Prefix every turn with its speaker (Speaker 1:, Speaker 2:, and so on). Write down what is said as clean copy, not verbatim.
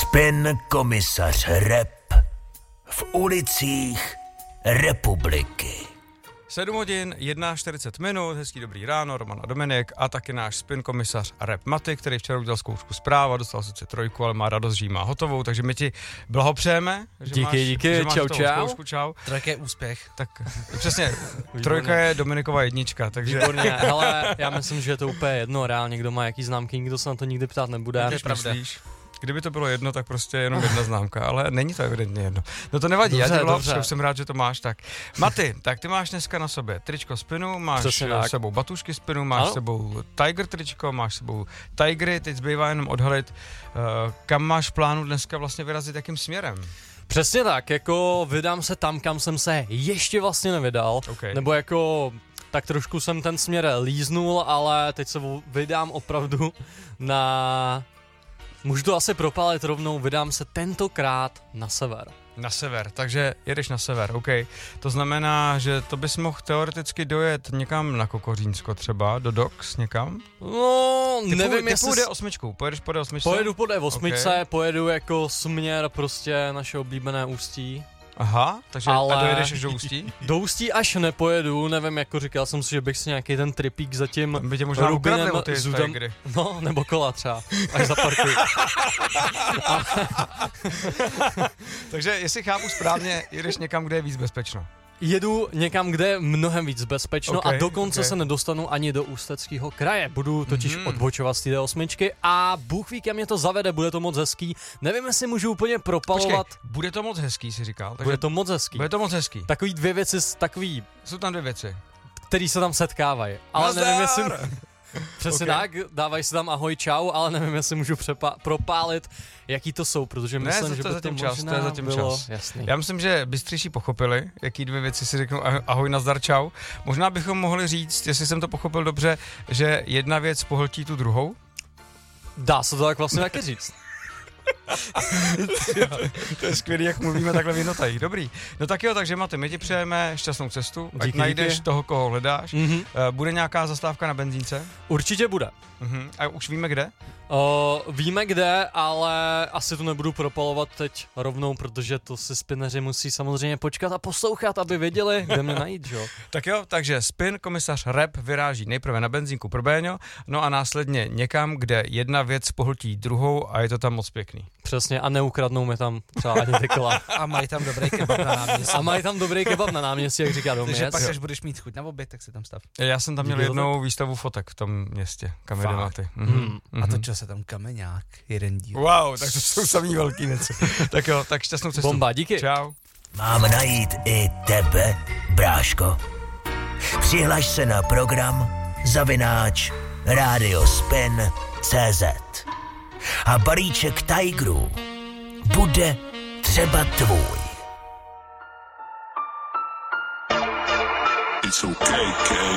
Speaker 1: Spin komisař Rap v ulicích republiky.
Speaker 2: 7 hodin, 41 minut, hezký dobrý ráno, Roman a Dominik a taky náš spin komisař Rap Maty, který včera udělal zkoušku zpráva, dostal sice 3, ale má radost, že ji má hotovou, takže my ti blahopřejeme, že
Speaker 3: díky,
Speaker 2: máš
Speaker 3: čau.
Speaker 2: Zkoušku, čau.
Speaker 4: 3 je úspěch.
Speaker 2: Tak přesně, 3 je Dominikova 1, takže...
Speaker 3: Výborně, hele, já myslím, že je to úplně jedno, reálně, kdo má jaký známky, nikdo se na to nikdy ptát nebude.
Speaker 2: To je pravda. Kdyby to bylo jedno, tak prostě jenom jedna známka, ale není to evidentně jedno. No to nevadí,
Speaker 3: dobře,
Speaker 2: já tě blahopřeju, jsem rád, že to máš tak. Maty, tak ty máš dneska na sobě tričko Spinu, máš s sebou batušky Spinu, máš s sebou Tiger tričko, máš s sebou Tigery, teď zbývá jenom odhalit, kam máš plánu dneska vlastně vyrazit, jakým směrem?
Speaker 3: Přesně tak, jako vydám se tam, kam jsem se ještě vlastně nevydal, nebo jako... Tak trošku jsem ten směr líznul, ale teď se vydám opravdu na... Můžu to asi propálit rovnou, vydám se tentokrát na sever.
Speaker 2: Na sever, takže jedeš na sever, OK. To znamená, že to bys mohl teoreticky dojet někam na Kokořínsko třeba, do Dox někam?
Speaker 3: No, nevím,
Speaker 2: jestli... Ty D8, pojedeš po D8?
Speaker 3: Pojedu po D8, pojedu jako směr prostě naše oblíbené Ústí.
Speaker 2: Aha, takže a dojedeš až do Ústí?
Speaker 3: Do Ústí až nepojedu, nevím, jako říkal jsem si, že bych si nějaký ten tripík za tím
Speaker 2: by tě možná ukradli o ty Tigery.
Speaker 3: No, nebo kola třeba, až zaparkuj.
Speaker 2: Takže jestli chápu správně, jedeš někam, kde je víc bezpečno.
Speaker 3: Jedu někam, kde je mnohem víc bezpečno a dokonce se nedostanu ani do Ústeckého kraje. Budu totiž odbočovat z té D8 a Bůh ví, kam mě to zavede, bude to moc hezký. Nevím, jestli můžu úplně propalovat.
Speaker 2: Počkej, bude to moc hezký, si říkal. Takže
Speaker 3: bude to moc hezký.
Speaker 2: Bude to moc hezký.
Speaker 3: Takový 2 věci, takový...
Speaker 2: Jsou tam 2 věci.
Speaker 3: Který se tam setkávají. Ale nevím, jestli... Přesně tak, dávají se tam ahoj, čau, ale nevím, jestli můžu propálit, jaký to jsou, protože myslím, že by to možná
Speaker 2: to je zatím
Speaker 3: bylo
Speaker 2: čas.
Speaker 3: Jasný.
Speaker 2: Já myslím, že bystřejší pochopili, jaký 2 věci si řeknou ahoj, nazdar, čau. Možná bychom mohli říct, jestli jsem to pochopil dobře, že jedna věc pohltí tu druhou.
Speaker 3: Dá se to tak vlastně taky říct.
Speaker 2: To je skvělý, jak mluvíme takhle v jednotajích. Dobrý. No tak jo, takže Maty, my ti přejeme šťastnou cestu, ať najdeš toho, koho hledáš. Bude nějaká zastávka na benzínce?
Speaker 3: Určitě bude.
Speaker 2: A už víme kde?
Speaker 3: Víme kde, ale asi to nebudu propalovat teď rovnou, protože to si spineři musí samozřejmě počkat a poslouchat, aby věděli, kde mě najít, jo.
Speaker 2: Tak jo, takže spin komisař Rap vyráží nejprve na benzínku pro Béňo, no a následně někam, kde jedna věc pohltí druhou a je to tam moc pěkný.
Speaker 3: Přesně, a neukradnou mi tam třeba ani ty kola.
Speaker 4: A mají tam dobrý kebab na náměstí.
Speaker 3: Jak říká Doměc.
Speaker 4: Takže pak, až budeš mít chuť na oběd, tak si tam stav.
Speaker 2: Já jsem tam měl jednou výstavu fotek v tom městě, kam jede Maty.
Speaker 4: A točil se tam kameňák, jeden díl.
Speaker 2: Wow, tak to jsou samý velký věci. Tak jo, tak šťastnou cestu.
Speaker 3: Bomba, díky.
Speaker 2: Čau.
Speaker 1: Mám najít i tebe, bráško. Přihlaš se na program @radiospin.cz a balíček Tigerů bude třeba tvůj.
Speaker 5: It's okay,